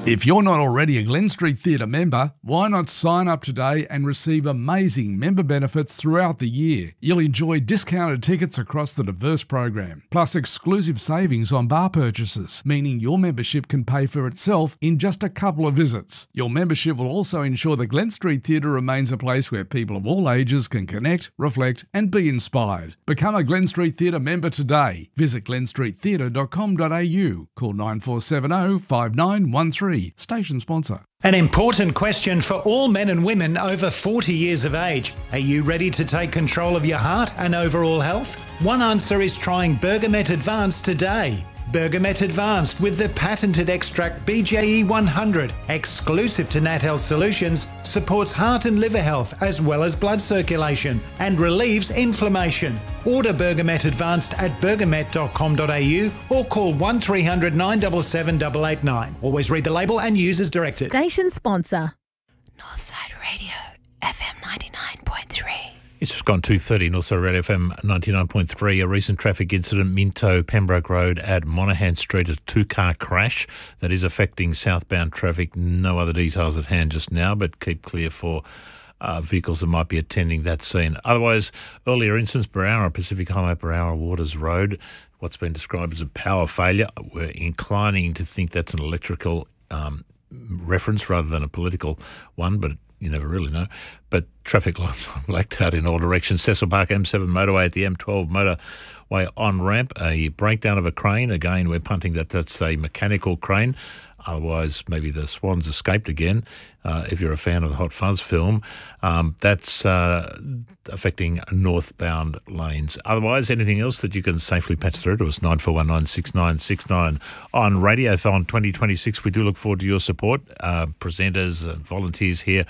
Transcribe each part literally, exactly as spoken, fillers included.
If you're not already a Glen Street Theatre member, why not sign up today and receive amazing member benefits throughout the year? You'll enjoy discounted tickets across the diverse program, plus exclusive savings on bar purchases, meaning your membership can pay for itself in just a couple of visits. Your membership will also ensure the Glen Street Theatre remains a place where people of all ages can connect, reflect and be inspired. Become a Glen Street Theatre member today. Visit glen street theatre dot com dot a u. Call nine four seven zero, five nine one three. Station sponsor. An important question for all men and women over forty years of age. Are you ready to take control of your heart and overall health? One answer is trying Bergamet Advanced today. Bergamet Advanced with the patented extract B J E one hundred, exclusive to Nat Health Solutions, supports heart and liver health as well as blood circulation and relieves inflammation. Order Bergamet Advanced at bergamet dot com dot a u or call one three hundred, nine seven seven, eight eight nine. Always read the label and use as directed. Station sponsor. Northside Radio, F M ninety-nine point three. It's just gone two thirty, Northside Radio F M ninety-nine point three. A recent traffic incident, Minto, Pembroke Road at Monaghan Street, a two-car crash that is affecting southbound traffic. No other details at hand just now, but keep clear for uh, vehicles that might be attending that scene. Otherwise, earlier instance, Berowra, Pacific Highway, Berowra Waters Road, what's been described as a power failure. We're inclining to think that's an electrical um, reference rather than a political one, but you never really know. But traffic lights are blacked out in all directions. Cecil Park M seven motorway at the M twelve motorway on ramp. A breakdown of a crane. Again, we're punting that that's a mechanical crane. Otherwise, maybe the swans escaped again. Uh, if you're a fan of the Hot Fuzz film, um, that's uh, affecting northbound lanes. Otherwise, anything else that you can safely patch through to us, nine four one nine, six nine six nine. On Radiothon twenty twenty-six, we do look forward to your support, uh, presenters and volunteers here,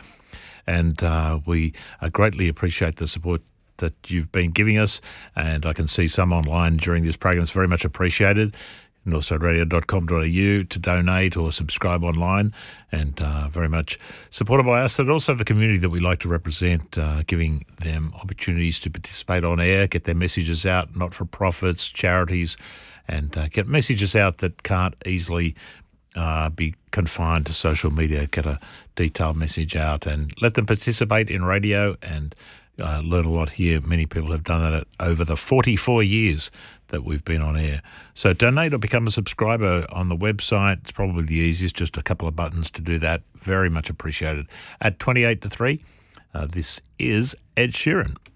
and uh, we uh, greatly appreciate the support that you've been giving us, and I can see some online during this program. It's very much appreciated. northside radio dot com dot a u to donate or subscribe online, and uh, very much supported by us, and also the community that we like to represent, uh, giving them opportunities to participate on air, get their messages out, not-for-profits, charities, and uh, get messages out that can't easily uh, be confined to social media. Get a detailed message out and let them participate in radio and uh, learn a lot here. Many people have done that over the forty-four years that we've been on air. So donate or become a subscriber on the website. It's probably the easiest, just a couple of buttons to do that. Very much appreciated. At twenty-eight to three, uh, this is Ed Sheeran.